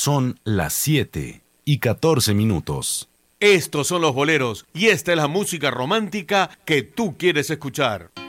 Son las 7:14. Estos son los boleros y esta es la música romántica que tú quieres escuchar.